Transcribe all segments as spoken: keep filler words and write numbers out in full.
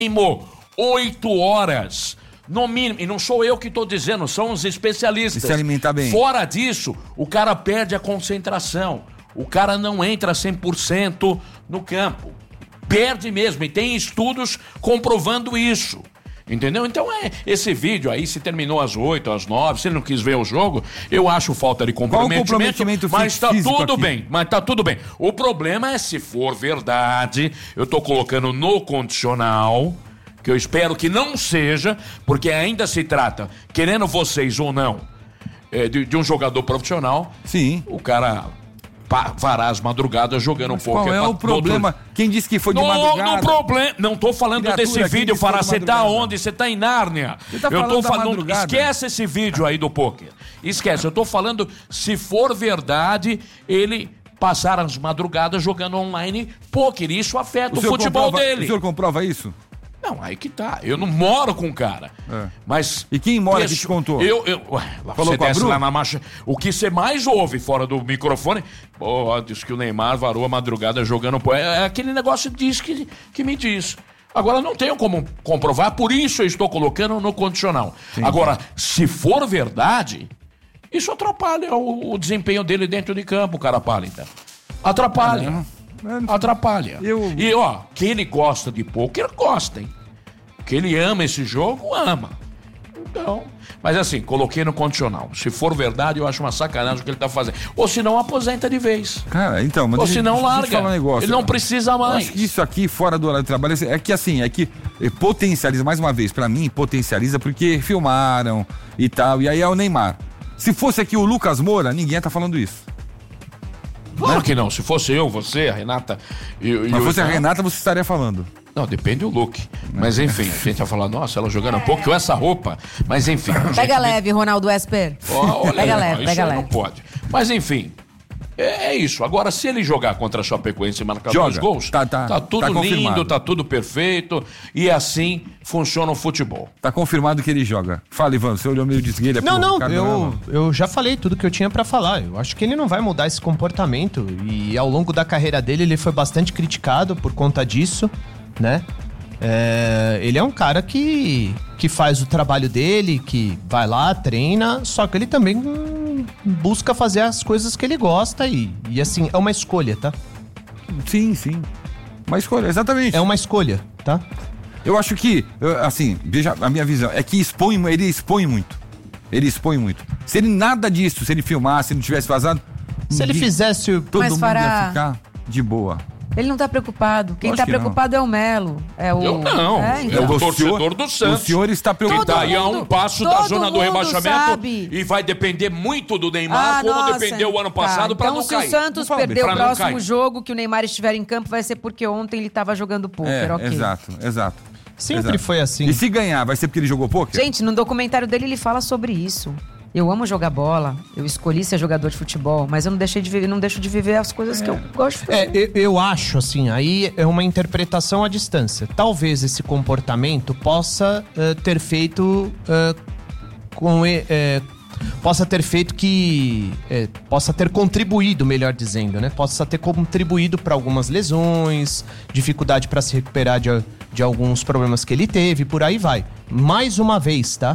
mínimo oito horas. No mínimo, e não sou eu que estou dizendo, são os especialistas. E se alimentar bem. Fora disso, o cara perde a concentração. O cara não entra cem por cento no campo. Perde mesmo, e tem estudos comprovando isso. Entendeu? Então é esse vídeo aí, se terminou às oito, às nove, se ele não quis ver o jogo, eu acho falta de comprometimento, Qual o comprometimento mas tá tudo aqui? bem, mas tá tudo bem. O problema é se for verdade, eu tô colocando no condicional, que eu espero que não seja, porque ainda se trata, querendo vocês ou não, é, de, de um jogador profissional. Sim. O cara pa, vará as madrugadas jogando Mas um pouco. qual é o problema? Outro... Quem disse que foi de no, madrugada? No problema, não tô falando Criatura, desse vídeo, Fará, você tá onde? Você tá em Nárnia. Tá eu tô falando. Esquece esse vídeo aí do poker. Esquece, eu tô falando, se for verdade, ele passar as madrugadas jogando online poker. Isso afeta o, o futebol comprova, dele. O senhor comprova isso? Não, aí que tá. Eu não moro com o cara. É. Mas. E quem mora isso, que te contou? Eu. eu ué, Falou você com a desce Bru? lá na marcha. O que você mais ouve fora do microfone. Pô, diz que o Neymar varou a madrugada jogando. Pô, é, é aquele negócio diz que, que me diz. Agora não tenho como comprovar, por isso eu estou colocando no condicional. Sim. Agora, se for verdade, isso atrapalha o, o desempenho dele dentro de campo, cara pálida. Atrapalha. É. Atrapalha. Eu... E ó, que ele gosta de pôquer, gosta, hein? Que ele ama esse jogo, ama. Então, mas assim, coloquei no condicional. Se for verdade, eu acho uma sacanagem o que ele tá fazendo. Ou se não, aposenta de vez. Cara, então, mas ou se não, larga. Um negócio. Ele não precisa mais. Acho que isso aqui, fora do horário de trabalho, é que assim, é que potencializa, mais uma vez, pra mim, potencializa porque filmaram e tal, e aí é o Neymar. Se fosse aqui o Lucas Moura, ninguém ia tá falando isso. Claro né? que não. Se fosse eu, você, a Renata... E, e Mas se fosse a Renata, você estaria falando. Não, depende do look. Mas enfim, a gente vai falar, nossa, ela jogando um pouco com essa roupa. Mas enfim. Pega leve, me... Ronaldo Esper. Oh, olha, pega não, leve, isso pega leve. Não pode. Mas enfim, é, é isso. Agora, se ele jogar contra a Chapecoense e marcar Joga. dois gols, tá, tá, tá tudo tá lindo, confirmado. tá tudo perfeito. E assim funciona o futebol. Tá confirmado que ele joga. Fala, Ivan, você olhou meio de esguelha. Não, não, eu, eu já falei tudo que eu tinha pra falar. Eu acho que ele não vai mudar esse comportamento. E ao longo da carreira dele, ele foi bastante criticado por conta disso, né? É, ele é um cara que, que faz o trabalho dele, que vai lá, treina, só que ele também hum, busca fazer as coisas que ele gosta e, e assim, é uma escolha, tá? Sim, sim. Uma escolha, exatamente. É uma escolha, tá? Eu acho que, assim, veja a minha visão, é que expõe, ele expõe muito. Ele expõe muito. Se ele nada disso, se ele filmasse, se ele não tivesse vazado... Se ninguém, ele fizesse... Todo Mas mundo fará... ia ficar de boa. Ele não tá preocupado. Quem tá preocupado não. é o Melo. É o... Eu não. É, então. é o o torcedor senhor, do Santos. O senhor está preocupado. Que tá aí a um passo da zona do rebaixamento. Sabe. E vai depender muito do Neymar, ah, como nossa, dependeu o ano passado, tá. pra então, não se cair. Então, se o Santos perder o próximo jogo que o Neymar estiver em campo, vai ser porque ontem ele tava jogando pôquer, é, ok. Exato, exato. Sempre exato. foi assim. E se ganhar, vai ser porque ele jogou pôquer? Gente, no documentário dele ele fala sobre isso. Eu amo jogar bola, eu escolhi ser jogador de futebol, mas eu não deixei de viver, não deixo de viver as coisas é. que eu gosto de fazer. É, eu, eu acho, assim, aí é uma interpretação à distância. Talvez esse comportamento possa uh, ter feito uh, com... Uh, possa ter feito que... Uh, possa ter contribuído, melhor dizendo, né? Possa ter contribuído para algumas lesões, dificuldade para se recuperar de, de alguns problemas que ele teve, por aí vai. Mais uma vez, tá?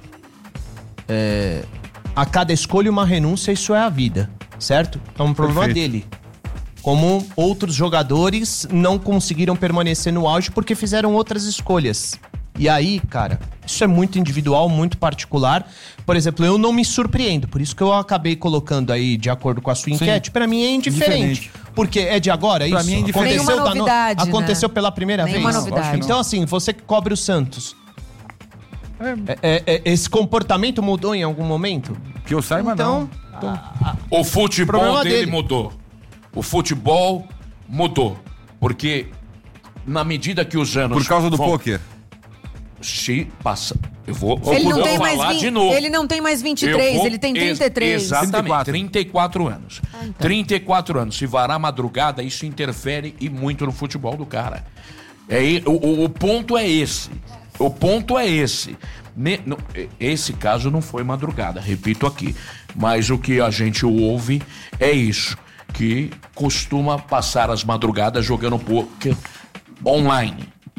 É, a cada escolha uma renúncia, isso é a vida, certo? É um problema Perfeito. dele. Como outros jogadores não conseguiram permanecer no auge porque fizeram outras escolhas. E aí, cara, isso é muito individual, muito particular. Por exemplo, eu não me surpreendo, por isso que eu acabei colocando aí, de acordo com a sua enquete, pra mim é indiferente. indiferente. Porque é de agora, é pra isso? Mim é indiferente. Aconteceu, Nenhuma novidade, da no... Aconteceu né? pela primeira Nenhuma vez? novidade. Então assim, você que cobre o Santos... É, é, é, esse comportamento mudou em algum momento? Que eu saiba, então, não. Então, a, o futebol dele, dele mudou. O futebol mudou. Porque, na medida que os anos... Por causa do vão... pôquer? Se passa... Eu vou, ele eu não tem falar mais vinte, de novo. Ele não tem mais vinte e três, vou, ele tem trinta e três. Exatamente, trinta e quatro anos. Ah, então. trinta e quatro anos. Se varar madrugada, isso interfere e muito no futebol do cara. É, o, o, o ponto é esse. O ponto é esse. Ne, no, esse caso não foi madrugada, repito aqui. Mas o que a gente ouve é isso. Que costuma passar as madrugadas jogando poker online.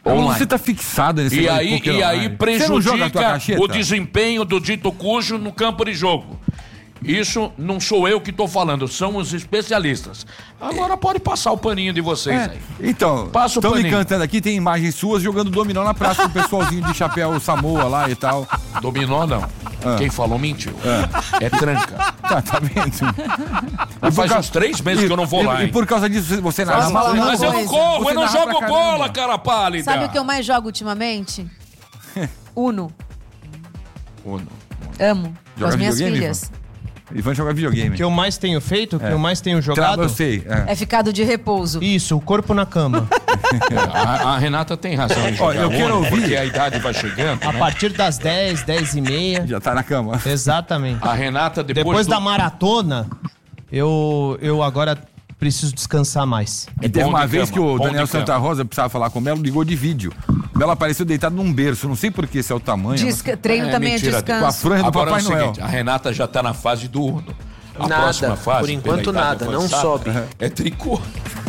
Online. Você tá fixado nesse E aí, poker e aí online. Você não joga a tua prejudica cacheta? o desempenho do dito cujo no campo de jogo. Isso não sou eu que estou falando, são os especialistas. Agora pode passar o paninho de vocês É, aí. então, Passa o estão me paninho. cantando aqui, tem imagens suas jogando dominó na praça com o pessoalzinho de chapéu Samoa lá e tal. Dominó não. Quem falou mentiu. É tranca. Tá, tá vendo? Mas faz ca- uns três meses que eu não vou e, lá, E hein? por causa disso você narra Posso falar você- uma Mas eu não coisa? corro, Você eu não narra jogo pra caramba. bola, cara pálida. Sabe o que eu mais jogo ultimamente? Uno. Uno. Amo. Com Joga as minhas videogame, filhas. Ivan joga videogame. O que eu mais tenho feito, o que É. eu mais tenho Trava, jogado... eu sei. é. É ficado de repouso. Isso, o corpo na cama. A, a Renata tem razão em jogar eu quero Uno, ouvir. porque a idade vai chegando, A né? partir das dez, dez e meia. Já tá na cama. Exatamente. A Renata, depois, Depois do... da maratona, eu, eu agora preciso descansar mais. E teve bom uma de vez cama, que o bom Daniel de cama. Santa Rosa precisava falar com o Melo, ligou de vídeo. O Melo apareceu deitado num berço, não sei por que, se é o tamanho. Desca- treino É, também mentira, é Com a descanso. franja do Agora Papai é o Noel. seguinte, a Renata já tá na fase do Uno. A Nada, próxima fase, por enquanto pela idade nada, não avançada, sobe. É tricô.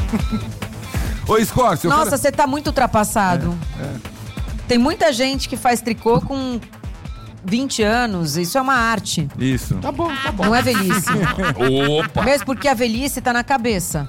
Ô, Escórcio, eu Nossa, quero- você tá muito ultrapassado. Tem muita gente que faz tricô com vinte anos. Isso é uma arte. Isso. Tá bom, tá bom. Não é velhice. Opa! Mesmo porque a velhice tá na cabeça.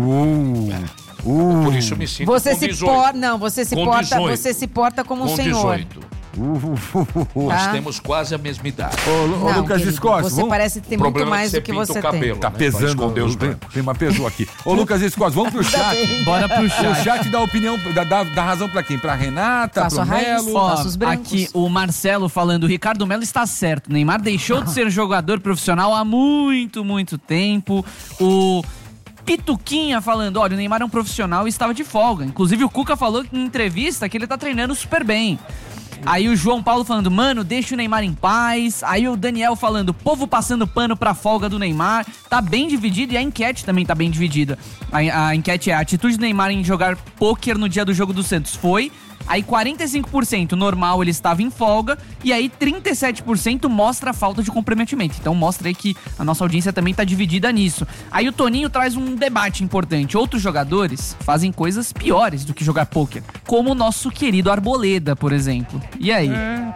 Uh, uh, Por isso eu me sinto Você com se dezoito. porta, não, você se Com porta, dezoito. você se porta como um Com senhor. dezoito. uh, uh, uh. Nós Tá? temos quase a mesma idade. Ô, Lu- ô, Não, Lucas querido, Escórcio, você vamos... parece ter O muito problema é mais que do que pinta você o cabelo, Tá né, pra pesando. esconder os tem, brancos. tem uma pessoa aqui. Ô, Lucas Escórcio, vamos pro chat. Bora pro O chat. chat dá opinião, dá, dá, dá razão pra quem? Pra Renata, Faço pro a raiz. Melo. Ó, Ó, Faça os brancos. aqui o Marcelo falando, o Ricardo Melo está certo. Neymar deixou de ser jogador profissional há muito, muito tempo. O Pituquinha falando, olha, o Neymar é um profissional e estava de folga. Inclusive o Cuca falou em entrevista que ele tá treinando super bem. Aí o João Paulo falando, mano, deixa o Neymar em paz. Aí o Daniel falando, povo passando pano pra folga do Neymar. Tá bem dividido e a enquete também tá bem dividida. A, a enquete é, a atitude do Neymar em jogar pôquer no dia do jogo do Santos foi... Aí quarenta e cinco por cento normal, ele estava em folga. E aí trinta e sete por cento mostra a falta de comprometimento. Então mostra aí que a nossa audiência também tá dividida nisso. Aí o Toninho traz um debate importante. Outros jogadores fazem coisas piores do que jogar pôquer. Como o nosso querido Arboleda, por exemplo. E aí?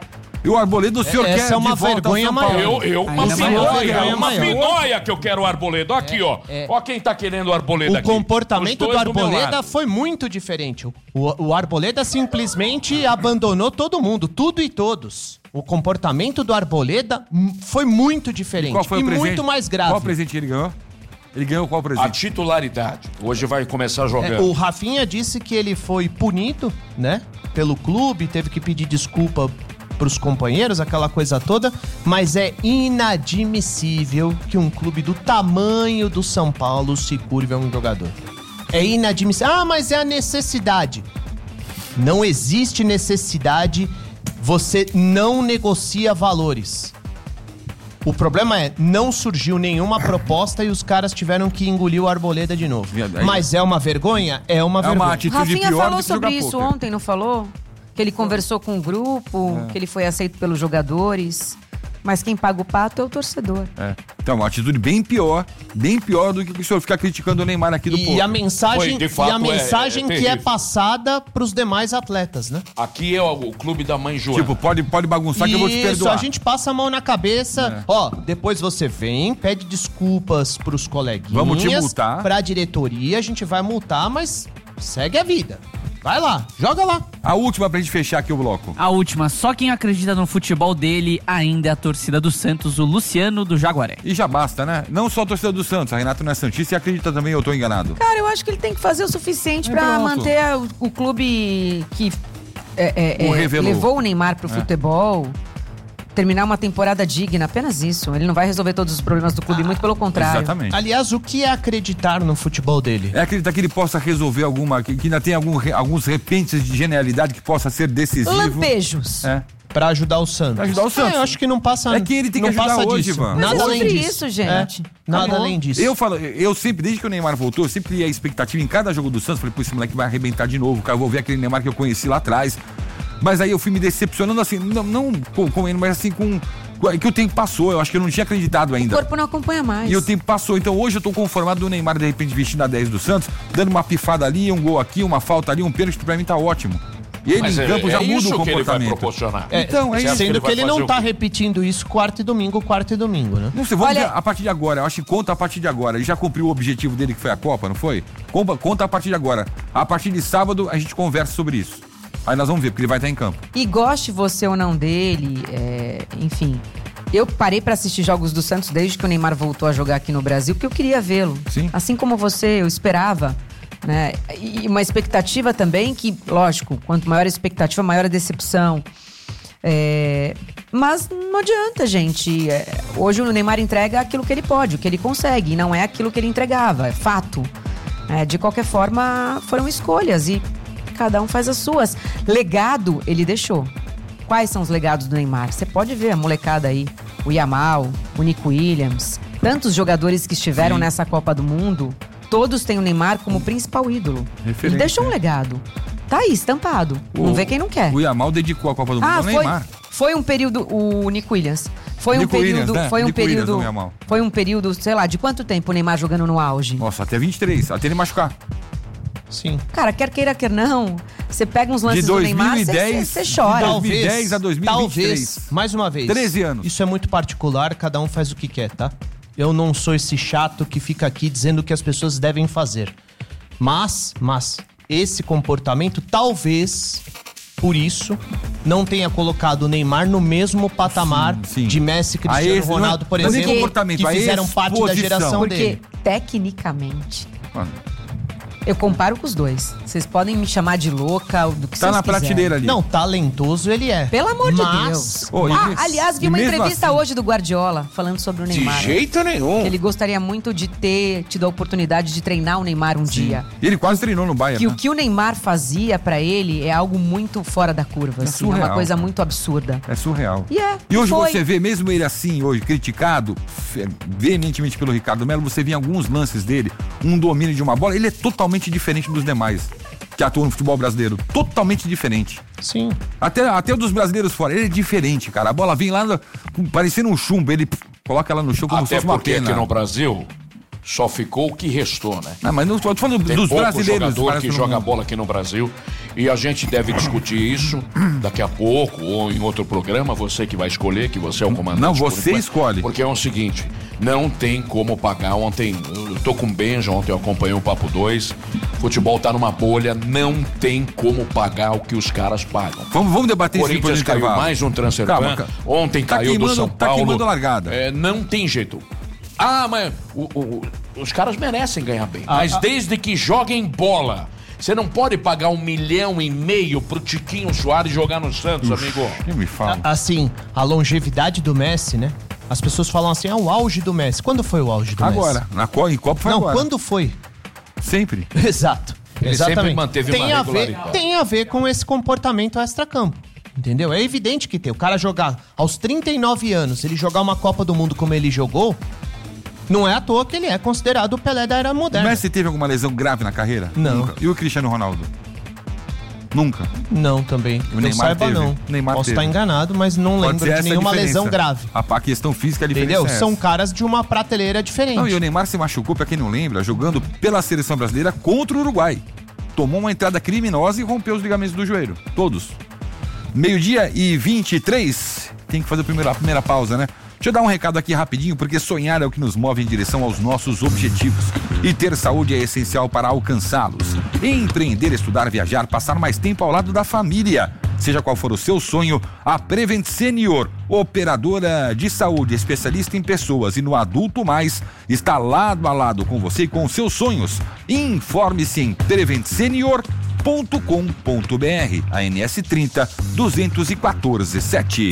E o Arboleda, o senhor Essa quer é uma de volta ao vergonha São Paulo? maior. Eu, eu, uma Ainda maior, pinóia, vergonha uma maior. pinóia que eu quero o Arboleda. Ó aqui, ó. Ó quem tá querendo o Arboleda O aqui. comportamento Os do dois meu Arboleda lado. foi muito diferente. O, o Arboleda simplesmente abandonou todo mundo, tudo e todos. O comportamento do Arboleda hum, foi muito diferente Qual foi e o presente? muito mais grave. Qual presente ele ganhou? Ele ganhou qual A presente? titularidade. Hoje vai começar É, jogando. o Rafinha disse que ele foi punido, né, pelo clube, teve que pedir desculpa pros companheiros, aquela coisa toda, mas é inadmissível que um clube do tamanho do São Paulo se curve a um jogador. É inadmissível. Ah, mas é a necessidade. Não existe necessidade, você não negocia valores. O problema é, não surgiu nenhuma proposta e os caras tiveram que engolir o Arboleda de novo. Verdade. Mas é uma vergonha? É uma É vergonha. uma atitude Rafinha pior falou do que sobre jogar isso pôquer. ontem, não falou? Que ele conversou com o grupo, que ele foi aceito pelos jogadores. Mas quem paga o pato é o torcedor. É. Então, uma atitude bem pior, bem pior do que o senhor ficar criticando o Neymar aqui do E Porto. a mensagem, Foi, de e fato, a é- mensagem é que é terrível. passada pros demais atletas, né? Aqui é o, o clube da mãe Joana. Tipo, pode, pode bagunçar que eu vou te Isso, perdoar. a gente passa a mão na cabeça. É. Ó, depois você vem, pede desculpas pros coleguinhas. Vamos te multar. Pra diretoria, a gente vai multar, mas segue a vida. Vai lá, joga lá. A última pra gente fechar aqui o bloco. A última, só quem acredita no futebol dele ainda é a torcida do Santos, o Luciano do Jaguaré. E já basta, né? Não só a torcida do Santos, a Renata não é santista e acredita também, eu tô enganado. Cara, eu acho que ele tem que fazer o suficiente É, pra pronto. manter a- o, o clube que é, é, O é, revelou. levou o Neymar pro É. futebol. Terminar uma temporada digna, apenas isso. Ele não vai resolver todos os problemas do clube, muito pelo contrário. Exatamente. Aliás, o que é acreditar no futebol dele? É acreditar que ele possa resolver alguma, que, que ainda tem algum, re- alguns repentes de genialidade que possa ser decisivo. Lampejos. É. Pra ajudar o Santos. Pra ajudar o Santos. É, eu acho que não passa. É que ele tem que não ajudar passa hoje, disso. Ivan. Mas Nada é além sobre disso. isso, gente. É, nada Acabou. além disso. Eu falo, eu sempre, desde que o Neymar voltou, eu sempre ia a expectativa em cada jogo do Santos, falei, pô, esse moleque vai arrebentar de novo, cara, eu vou ver aquele Neymar que eu conheci lá atrás. Mas aí eu fui me decepcionando assim, não, não com, com ele, mas assim com, com- que o tempo passou, eu acho que eu não tinha acreditado O ainda. corpo não acompanha mais. E o tempo passou, então hoje eu tô conformado do Neymar de repente vestindo a dez do Santos, dando uma pifada ali, um gol aqui, uma falta ali, um pênalti, pra mim tá ótimo. E ele Mas em é, campo é já muda isso o que ele vai comportamento. proporcionar. É, Então, é Você isso. acha Sendo ele que vai ele fazer não o tá quê? repetindo isso quarta e domingo, quarta e domingo, né? Não sei, vamos Olha- ver a partir de agora. Eu acho que conta a partir de agora. Ele já cumpriu o objetivo dele, que foi a Copa, não foi? Conta, conta a partir de agora. A partir de sábado, a gente conversa sobre isso. Aí nós vamos ver, porque ele vai estar em campo. E goste você ou não dele, é, enfim. Eu parei pra assistir jogos do Santos desde que o Neymar voltou a jogar aqui no Brasil, porque eu queria vê-lo. Sim. Assim como você, eu esperava. Né? E uma expectativa também que, lógico, quanto maior a expectativa, maior a decepção. É, mas não adianta, gente. É, hoje o Neymar entrega aquilo que ele pode, o que ele consegue, e não é aquilo que ele entregava, é fato. É, de qualquer forma, foram escolhas e cada um faz as suas. Legado ele deixou. Quais são os legados do Neymar? Você pode ver a molecada aí, o Yamal, o Nico Williams, tantos jogadores que estiveram Sim. nessa Copa do Mundo, todos têm o Neymar como principal ídolo. Referência, Ele deixou um né? legado. Tá aí, estampado. Não vê quem não quer. O Yamal dedicou a Copa do Mundo Ah, ao foi, Neymar. foi um período, o Nico Williams. Foi um Nico período, Williams, né? foi um Nico Williams, período, não Yamal. foi um período, sei lá, de quanto tempo o Neymar jogando no auge? Nossa, até vinte e três, até ele machucar. Sim. Cara, quer queira, quer não, você pega uns lances De do Neymar, dois mil e dez, você chora. de dois mil e dez a dois mil e vinte e três. Talvez, mais uma vez. treze anos. Isso é muito particular, cada um faz o que quer, tá? Eu não sou esse chato que fica aqui dizendo o que as pessoas devem fazer. Mas, mas, esse comportamento talvez, por isso, não tenha colocado o Neymar no mesmo patamar Sim, sim. de Messi e A Cristiano ex- Ronaldo, por não é nem exemplo, comportamento, que a fizeram parte da exposição. geração Porque, dele. tecnicamente, Mano, eu comparo com os dois. Vocês podem me chamar de louca, do que tá vocês na quiserem. prateleira ali. Não, talentoso ele é. Pelo amor de Mas- Deus. Ô, e ah, me- aliás, vi e uma mesmo entrevista assim- hoje do Guardiola falando sobre o De Neymar. jeito nenhum. Que ele gostaria muito de ter tido a oportunidade de treinar o Neymar um dia. E ele quase treinou no Bayern. Que né? o que o Neymar fazia pra ele é algo muito fora da curva, É assim, é uma surreal, coisa cara. muito absurda. É surreal. E é, E hoje foi. você vê, mesmo ele assim, hoje, criticado fe- veementemente pelo Ricardo Melo, você vê em alguns lances dele, um domínio de uma bola, ele é totalmente diferente dos demais que atuam no futebol brasileiro. Totalmente diferente. Sim. Até, até o dos brasileiros fora, ele é diferente, cara. A bola vem lá, no- com- parecendo um chumbo, ele pff, coloca ela no chão como se Até fosse uma porque pena. aqui no Brasil só ficou o que restou, né? Não, mas não tô falando Tem dos pouco brasileiros. jogador parece, que no joga mundo. bola aqui no Brasil e a gente deve discutir isso daqui a pouco ou em outro programa, você que vai escolher, que você é o comandante. Não, por você enquanto. escolhe. Porque é o seguinte, não tem como pagar. Ontem, eu tô com o Benja, ontem eu acompanhei o Papo dois, futebol tá numa bolha, não tem como pagar o que os caras pagam. Vamos, vamos debater isso depois do Corinthians caiu intervalo. mais um transfer Calma, ban. calma. Ontem Tá caiu do queimando- São tá Paulo. queimando a largada. É, não tem jeito. Ah, mas o- o- os caras merecem ganhar bem. Ah, mas ah. desde que joguem bola. Você não pode pagar um milhão e meio pro Tiquinho Soares jogar no Santos, amigo. Nem me fala. A- Assim, a longevidade do Messi, né? As pessoas falam assim, é o auge do Messi. Quando foi o auge do Agora, Messi? na co- em Copa foi Não, agora. quando foi? Sempre. Exato. Ele Exatamente. sempre manteve tem uma a ver, regularidade. Tem a ver com esse comportamento extracampo. Entendeu? É evidente que tem. O cara jogar aos trinta e nove anos, ele jogar uma Copa do Mundo como ele jogou, não é à toa que ele é considerado o Pelé da era O moderna. Messi teve alguma lesão grave na carreira? Não. Nunca. E o Cristiano Ronaldo? Nunca. Não, também. O Eu Neymar saiba, teve. não. O Neymar Posso teve. estar enganado, mas não Pode lembro ser de essa a nenhuma diferença. lesão grave. A, a questão física, a diferença Entendeu? é São essa. caras de uma prateleira diferente. Não, e o Neymar se machucou, pra quem não lembra, jogando pela seleção brasileira contra o Uruguai. Tomou uma entrada criminosa e rompeu os ligamentos do joelho. Todos. Meio-dia e vinte e três. Tem que fazer a primeira, a primeira pausa, né? Deixa eu dar um recado aqui rapidinho, porque sonhar é o que nos move em direção aos nossos objetivos. E ter saúde é essencial para alcançá-los. Empreender, estudar, viajar, passar mais tempo ao lado da família. Seja qual for o seu sonho, a Prevent Senior, operadora de saúde, especialista em pessoas e no Adulto Mais, está lado a lado com você e com os seus sonhos. Informe-se em prevent senior ponto com ponto b r. A N S trinta, duzentos e quatorze, sete.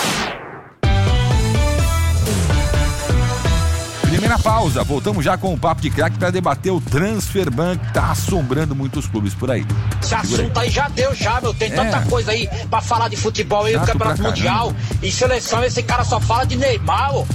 Primeira pausa, voltamos já com o Papo de Craque para debater o Transfer Ban que tá assombrando muitos clubes por aí. Esse assunto aí já deu, já, meu. Tem É. tanta coisa aí pra falar de futebol aí, Chato campeonato pra mundial e seleção. Esse cara só fala de Neymar, ô.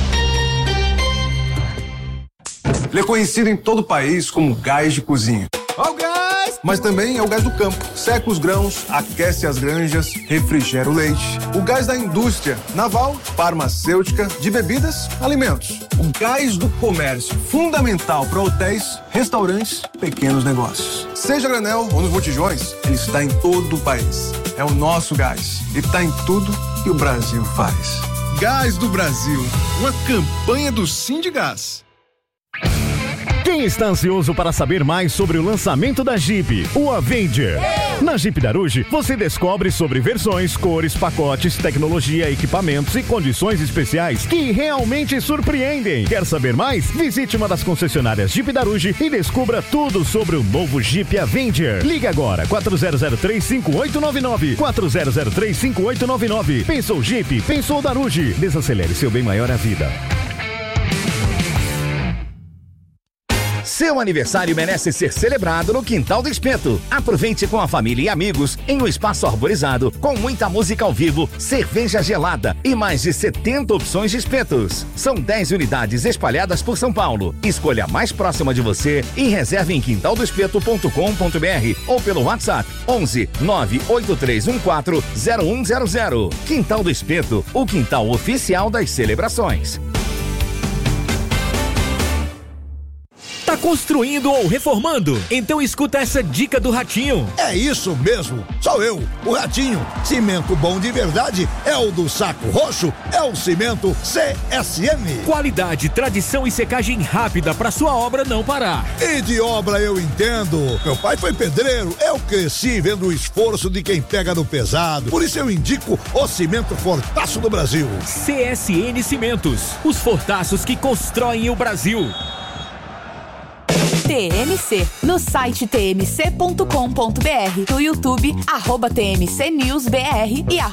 Ele é conhecido em todo o país como gás de cozinha. Ó o gás! Mas também é o gás do campo. Seca os grãos, aquece as granjas, refrigera o leite. O gás da indústria naval, farmacêutica, de bebidas, alimentos. O gás do comércio, fundamental para hotéis, restaurantes, pequenos negócios. Seja a granel ou nos botijões, ele está em todo o país. É o nosso gás. E está em tudo que o Brasil faz. Gás do Brasil, uma campanha do Sindigás. Quem está ansioso para saber mais sobre o lançamento da Jeep, o Avenger? Eu. Na Jeep Daruge, você descobre sobre versões, cores, pacotes, tecnologia, equipamentos e condições especiais que realmente surpreendem. Quer saber mais? Visite uma das concessionárias Jeep Daruge e descubra tudo sobre o novo Jeep Avenger. Ligue agora, quatro zero zero três, cinco oito nove nove, quatro zero zero três, cinco oito nove nove. Pensou Jeep? Pensou Daruge. Desacelere seu bem maior à vida. Seu aniversário merece ser celebrado no Quintal do Espeto. Aproveite com a família e amigos em um espaço arborizado, com muita música ao vivo, cerveja gelada e mais de setenta opções de espetos. São dez unidades espalhadas por São Paulo. Escolha a mais próxima de você e reserve em quintal do espeto ponto com ponto br ou pelo WhatsApp onze nove oito três um quatro zero um zero zero. Quintal do Espeto, o quintal oficial das celebrações. Tá construindo ou reformando? Então escuta essa dica do Ratinho. É isso mesmo, sou eu, o Ratinho. Cimento bom de verdade é o do Saco Roxo, é o cimento C S M. Qualidade, tradição e secagem rápida para sua obra não parar. E de obra eu entendo. Meu pai foi pedreiro, eu cresci vendo o esforço de quem pega no pesado. Por isso eu indico o cimento Fortaço do Brasil. C S N Cimentos, os fortaços que constroem o Brasil. T M C, no site t m c ponto com ponto b r, no YouTube, arroba T M C News B R e